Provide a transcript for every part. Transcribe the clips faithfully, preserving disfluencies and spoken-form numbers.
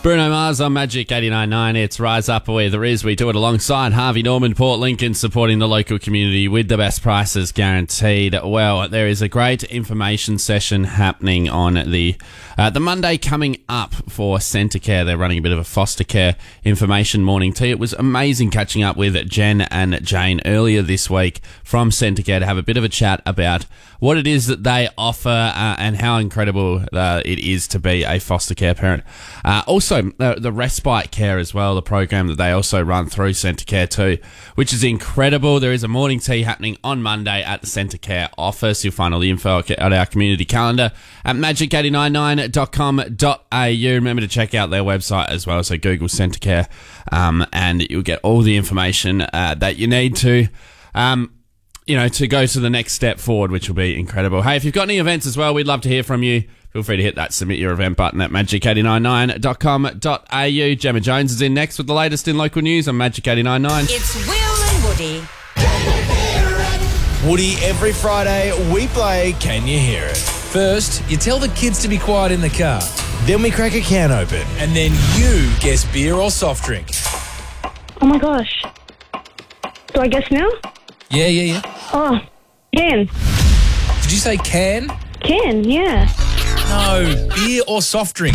Bruno Mars on Magic eighty-nine point nine. It's Rise Up Where There Is. We do it alongside Harvey Norman, Port Lincoln, supporting the local community with the best prices guaranteed. Well, there is a great information session happening on the uh, the Monday coming up for Centacare. They're running a bit of a foster care information morning tea. It was amazing catching up with Jen and Jane earlier this week from Centacare to have a bit of a chat about what it is that they offer uh, and how incredible uh, it is to be a foster care parent. Uh, also, the, the respite care as well, the program that they also run through Centacare too, which is incredible. There is a morning tea happening on Monday at the Centacare office. You'll find all the info at our community calendar at magic eight nine nine dot com dot a u. Remember to check out their website as well, so Google Centacare, um, and you'll get all the information uh, that you need to um, you know, to go to the next step forward, which will be incredible. Hey, if you've got any events as well, we'd love to hear from you. Feel free to hit that submit your event button at magic eight nine nine dot com dot a u. Gemma Jones is in next with the latest in local news on Magic eight nine nine. It's Will and Woody. Woody, every Friday we play Can You Hear It? First, you tell the kids to be quiet in the car. Then we crack a can open. And then you guess beer or soft drink. Oh my gosh. Do I guess now? Yeah, yeah, yeah. Oh, can. Did you say can? Can, yeah. No, beer or soft drink.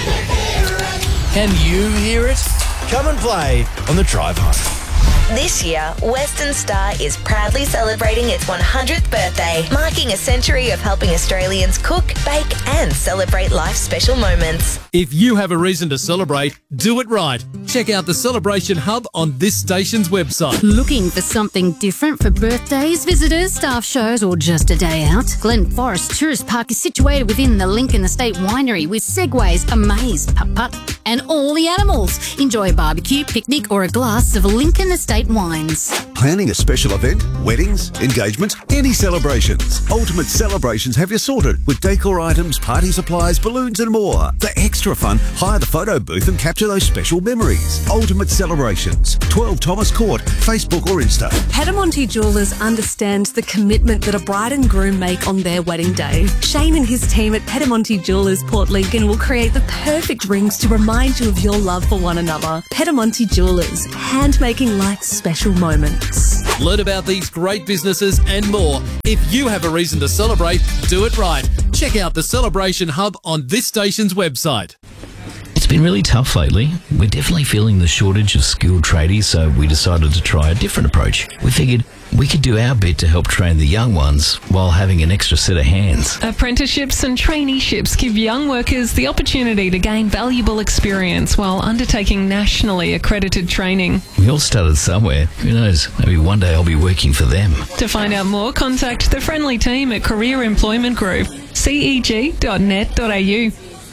Can you hear it? Come and play on the drive home. This year, Western Star is proudly celebrating its one hundredth birthday, marking a century of helping Australians cook, bake and celebrate life's special moments. If you have a reason to celebrate, do it right. Check out the Celebration Hub on this station's website. Looking for something different for birthdays, visitors, staff shows or just a day out? Glen Forest Tourist Park is situated within the Lincoln Estate Winery with segways, a maze, putt-putt and all the animals. Enjoy a barbecue, picnic or a glass of Lincoln Estate wines. Planning a special event, weddings, engagements, any celebrations. Ultimate Celebrations have you sorted with decor items, party supplies, balloons and more. For extra fun, hire the photo booth and capture those special memories. Ultimate Celebrations, twelve Thomas Court, Facebook or Insta. Petamonte Jewellers understands the commitment that a bride and groom make on their wedding day. Shane and his team at Petamonte Jewellers Port Lincoln will create the perfect rings to remind you of your love for one another. Petamonte Jewellers, hand making life's special moments. Learn about these great businesses and more. If you have a reason to celebrate, do it right. Check out the Celebration Hub on this station's website. It's been really tough lately. We're definitely feeling the shortage of skilled tradies, so we decided to try a different approach. We figured we could do our bit to help train the young ones while having an extra set of hands. Apprenticeships and traineeships give young workers the opportunity to gain valuable experience while undertaking nationally accredited training. We all started somewhere. Who knows? Maybe one day I'll be working for them. To find out more, contact the friendly team at Career Employment Group, c e g dot net dot a u.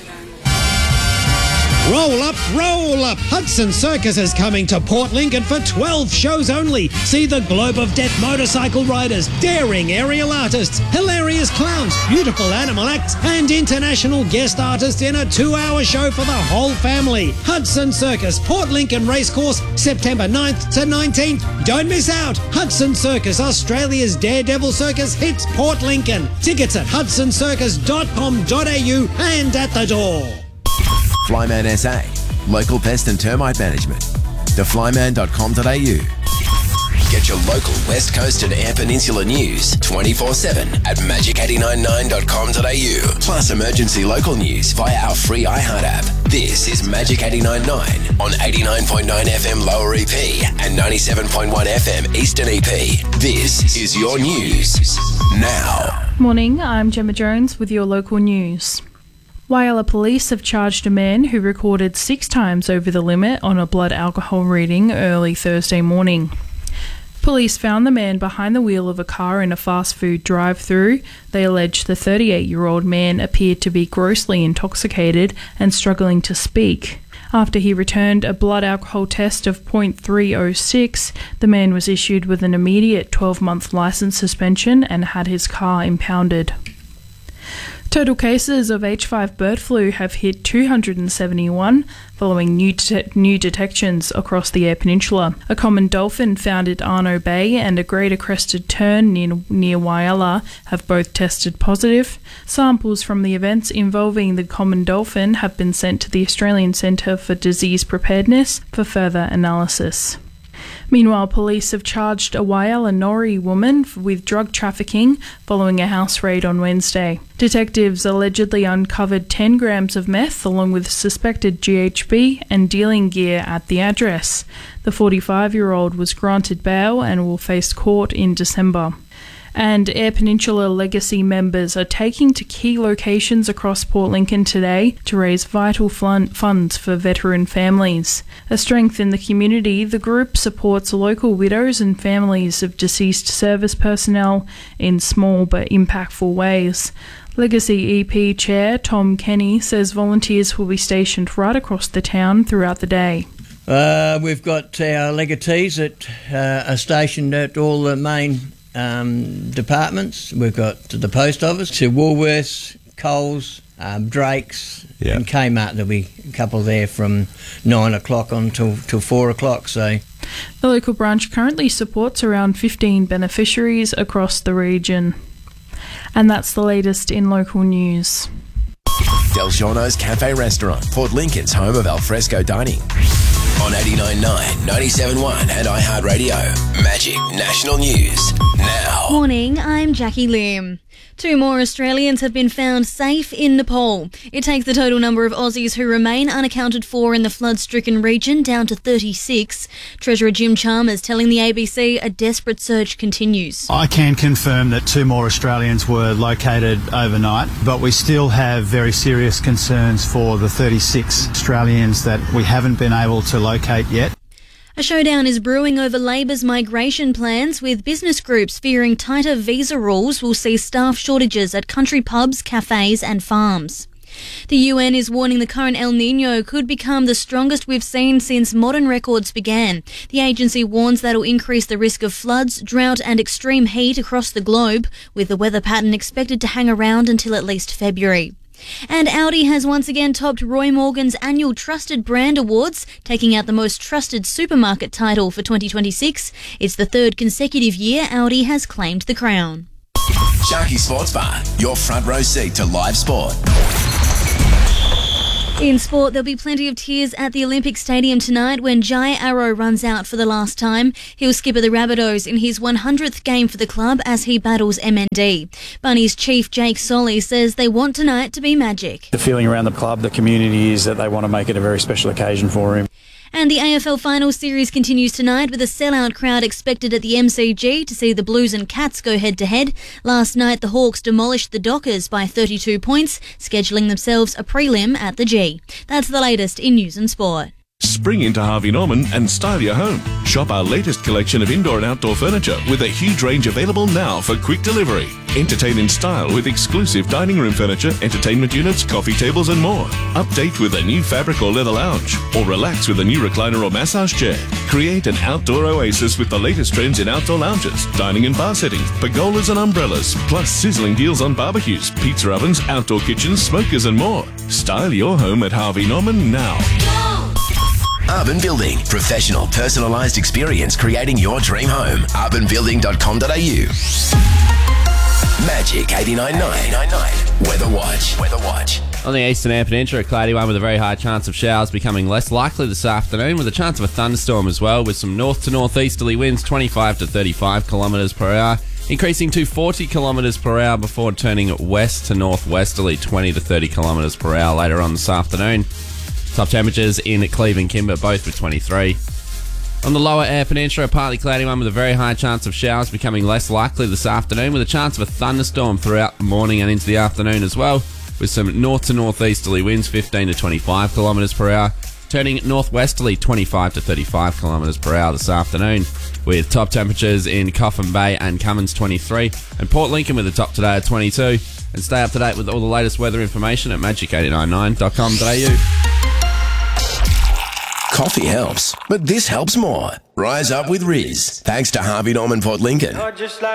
Roll up, roll up! Hudson Circus is coming to Port Lincoln for twelve shows only. See the Globe of Death motorcycle riders, daring aerial artists, hilarious clowns, beautiful animal acts, and international guest artists in a two-hour show for the whole family. Hudson Circus, Port Lincoln Racecourse, September ninth to nineteenth. Don't miss out! Hudson Circus, Australia's Daredevil Circus, hits Port Lincoln. Tickets at hudson circus dot com dot a u and at the door. Flyman S A, local pest and termite management. the flyman dot com dot a u. Get your local West Coast and Eyre Peninsula news twenty-four seven at magic eight nine nine dot com dot a u. Plus emergency local news via our free iHeart app. This is Magic eight nine nine on eighty-nine point nine F M Lower E P and ninety-seven point one F M Eastern E P. This is your news now. Morning, I'm Gemma Jones with your local news. Whyalla Police have charged a man who recorded six times over the limit on a blood alcohol reading early Thursday morning. Police found the man behind the wheel of a car in a fast food drive-through. They allege the thirty-eight-year-old man appeared to be grossly intoxicated and struggling to speak. After he returned a blood alcohol test of point three oh six, the man was issued with an immediate twelve-month licence suspension and had his car impounded. Total cases of H five bird flu have hit two hundred seventy-one following new det- new detections across the Eyre Peninsula. A common dolphin found at Arno Bay and a greater crested tern near, near Whyalla have both tested positive. Samples from the events involving the common dolphin have been sent to the Australian Centre for Disease Preparedness for further analysis. Meanwhile, police have charged a Whyalla woman with drug trafficking following a house raid on Wednesday. Detectives allegedly uncovered ten grams of meth along with suspected G H B and dealing gear at the address. The forty-five-year-old was granted bail and will face court in December. And Eyre Peninsula Legacy members are taking to key locations across Port Lincoln today to raise vital fun- funds for veteran families. A strength in the community, the group supports local widows and families of deceased service personnel in small but impactful ways. Legacy E P Chair Tom Kenny says volunteers will be stationed right across the town throughout the day. Uh, we've got our legatees that uh, are stationed at all the main Um, departments. We've got the post office, to Woolworths, Coles, um, Drake's, yeah. and Kmart. There'll be a couple there from nine o'clock on till till four o'clock. So, the local branch currently supports around fifteen beneficiaries across the region. And that's the latest in local news. Del Giorno's Cafe Restaurant, Port Lincoln's home of alfresco dining. On eighty-nine point nine, ninety-seven point one and iHeartRadio. Magic National News now. Morning, I'm Jackie Lim. Two more Australians have been found safe in Nepal. It takes the total number of Aussies who remain unaccounted for in the flood-stricken region down to thirty-six. Treasurer Jim Chalmers telling the A B C a desperate search continues. I can confirm that two more Australians were located overnight, but we still have very serious concerns for the thirty-six Australians that we haven't been able to locate yet. A showdown is brewing over Labor's migration plans, with business groups fearing tighter visa rules will see staff shortages at country pubs, cafes and farms. The U N is warning the current El Niño could become the strongest we've seen since modern records began. The agency warns that will increase the risk of floods, drought and extreme heat across the globe, with the weather pattern expected to hang around until at least February. And Audi has once again topped Roy Morgan's annual Trusted Brand Awards, taking out the most trusted supermarket title for twenty twenty-six. It's the third consecutive year Audi has claimed the crown. Sharky Sports Bar, your front row seat to live sport. In sport, there'll be plenty of tears at the Olympic Stadium tonight when Jai Arrow runs out for the last time. He'll skipper the Rabbitohs in his one hundredth game for the club as he battles M N D. Bunnies chief Jake Solly says they want tonight to be magic. The feeling around the club, the community, is that they want to make it a very special occasion for him. And the A F L Finals Series continues tonight with a sellout crowd expected at the M C G to see the Blues and Cats go head-to-head. Last night, the Hawks demolished the Dockers by thirty-two points, scheduling themselves a prelim at the G. That's the latest in news and sport. Spring into Harvey Norman and style your home. Shop our latest collection of indoor and outdoor furniture with a huge range available now for quick delivery. Entertain in style with exclusive dining room furniture, entertainment units, coffee tables and more. Update with a new fabric or leather lounge, or relax with a new recliner or massage chair. Create an outdoor oasis with the latest trends in outdoor lounges, dining and bar settings, pergolas and umbrellas, plus sizzling deals on barbecues, pizza ovens, outdoor kitchens, smokers and more. Style your home at Harvey Norman now. Urban Building. Professional, personalised experience creating your dream home. urban building dot com dot a u. Magic eighty-nine point nine. Weather Watch. Weather Watch. On the eastern Eyre Peninsula, a cloudy one with a very high chance of showers becoming less likely this afternoon, with a chance of a thunderstorm as well, with some north to northeasterly winds twenty-five to thirty-five kilometres per hour, increasing to forty kilometres per hour before turning west to northwesterly twenty to thirty kilometres per hour later on this afternoon. Top temperatures in Cleve and Kimber, both with twenty-three. On the lower Eyre Peninsula, a partly cloudy one with a very high chance of showers becoming less likely this afternoon, with a chance of a thunderstorm throughout the morning and into the afternoon as well, with some north to northeasterly winds fifteen to twenty-five kilometres per hour, turning northwesterly twenty-five to thirty-five kilometres per hour this afternoon, with top temperatures in Coffin Bay and Cummins twenty-three, and Port Lincoln with a top today at twenty-two. And stay up to date with all the latest weather information at magic eight nine nine dot com dot a u. Coffee helps, but this helps more. Rise up with Riz. Thanks to Harvey Norman Port Lincoln.